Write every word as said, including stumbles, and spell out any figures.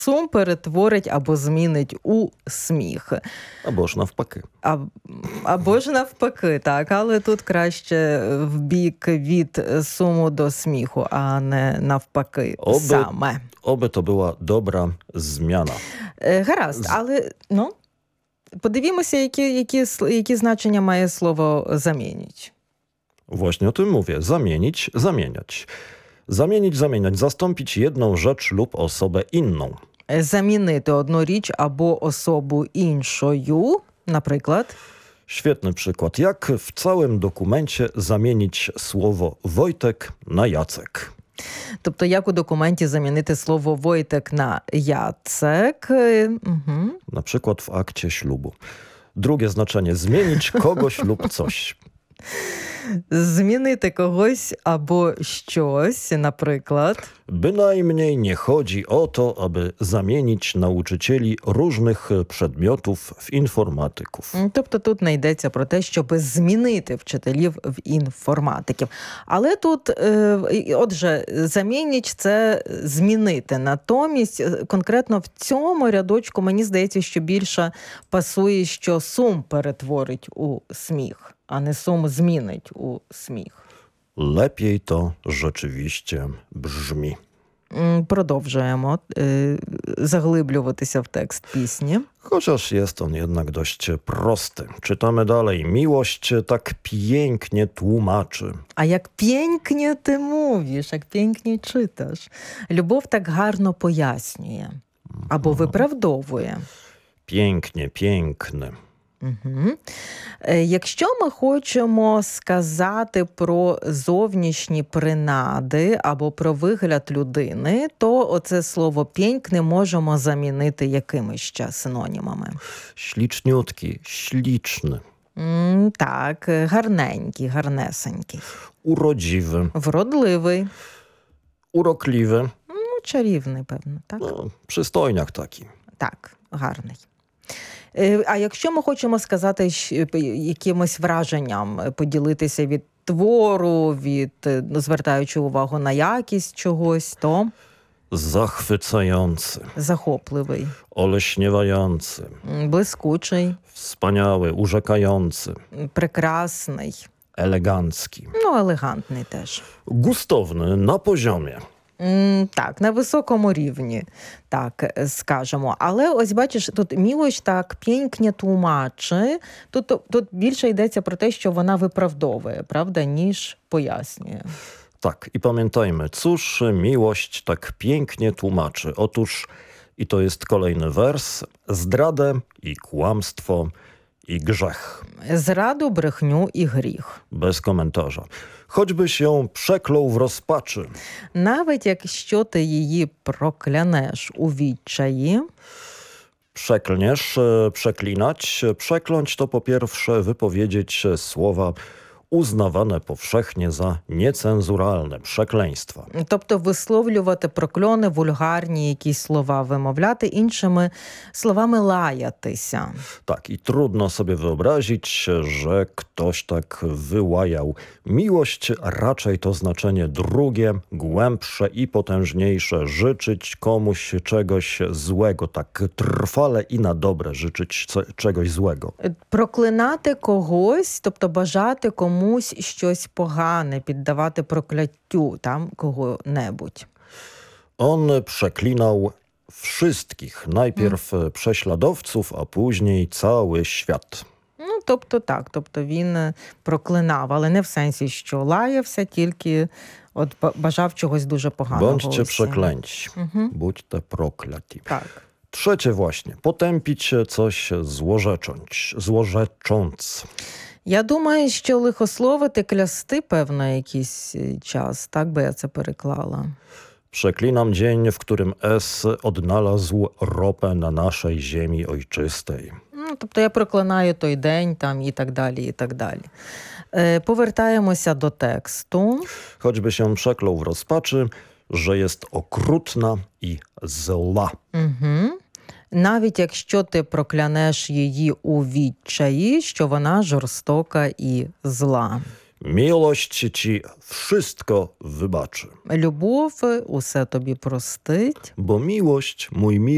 сум перетворить або змінить у сміх. Або ж навпаки. А, або ж навпаки, так. Але тут краще в бік від суму до сміху, а не навпаки Оби, саме. Оби то була добра зміна. Е, гаразд, З... але, ну, подивімося, які, які, які значення має слово «замінить». Właśnie o tym mówię. Zamienić, zamieniać. Zamienić, zamieniać. Zastąpić jedną rzecz lub osobę inną. Замінити одну річ або особу іншою, наприклад. Świetny przykład. Jak w całym dokumencie zamienić słowo Wojtek na Jacek? Тобто, як у документі замінити слово «Войтек» на «Яцек». Угу. Na przykład w akcie ślubu. Drugie znaczenie. Zmienić kogoś lub coś. Zmienити когось або щось, наприклад. Bynajmniej nie chodzi o to, aby zamienić nauczycieli różnych przedmiotów w informatyków. Тобто тут не йдеться про те, щоб змінити вчителів в інформатиків. Але тут, отже, замінніч – це змінити. Натомість, конкретно в цьому рядочку, мені здається, що більше пасує, що сум перетворить у сміх, а не сум змінить у сміх. Lepiej to rzeczywiście brzmi. Продовжуємо е, заглиблюватися в текст пісні. Chociaż jest on jednak dość prosty. Czytamy dalej. Miłość tak pięknie tłumaczy. А як пєнькне ти мовиш, як пєнькне читаш. Любов так гарно пояснює або виправдовує. Pięknie, piękny. Угу. Якщо ми хочемо сказати про зовнішні принади або про вигляд людини, то оце слово «пєнькне» можемо замінити якими ще синонімами? Śliczniutki, śliczny. М, так, гарненький, гарнесенький. Urodziwy. Wrodливий. Urokliwy. Ну, чарівний, певно, так? No, przystojniak taki. Так, гарний. А якщо ми хочемо сказати якимось враженням, поділитися від твору, від, звертаючи увагу на якість чогось, то... Zachwycający. Захопливий. Oleśniewający. Блискучий. Wspaniały, urzekający. Прекрасний. Elegancki. Ну, елегантний теж. Gustowny, na poziomie. Так, на високому рівні, так скажемо. Але ось бачиш, тут «мілощ так пєнькне тлумачи». Тут, тут більше йдеться про те, що вона виправдовує, правда, ніж пояснює. Tak, i pamiętajmy, cóż miłość tak pięknie tłumaczy. Otóż, i to jest kolejny wers, zdradę i kłamstwo i grzech. Зраду, брехню і гріх. Bez komentarza. Choćbyś ją przeklął w rozpaczy. Навіть якщо ти її проклянеш у відчаї. Przeklniesz, przeklinać. Przekląć to po pierwsze wypowiedzieć słowa uznawane powszechnie za niecenzuralne, przekleństwa. Тобто висловлювати прокльони, вульгарні якісь слова вимовляти, іншими словами лаятися. Tak, i trudno sobie wyobrazić, że ktoś tak wyłajał. Miłość raczej to znaczenie drugie, głębsze i potężniejsze. Życzyć komuś czegoś złego, tak trwale i na dobre życzyć czegoś złego. Проклинати когось, тобто бажати комусь щось погане, піддавати прокляттю там кого-небудь. On przeklinał wszystkich. Najpierw hmm. prześladowców, a później cały świat. Ну, тобто так, тобто він проклинав, але не в сенсі, що лаявся, тільки от бажав чогось дуже поганого. Bądźcie przeklęci, mhm. Будьте prokляті. Так. Trzecie właśnie, potępić coś złorzecząc, złorzecząc. Я думаю, що лихословити, клясти, певно, якийсь час. Так би я це переклала. Przeklinam dzień, w którym S odnalazł ropę na naszej ziemi ojczystej. Ну, тобто я проклинаю той день там, і так далі, і так далі. Е, повертаємося до тексту. Choćby się przeklął w rozpaczy, że jest okrutna i zła. Угу. Навіть якщо ти проклянеш її у відчаї, що вона жорстока і зла. Miłość ci wszystko wybaczy. Любов усе тобі простить. Bo miłość, mój miły,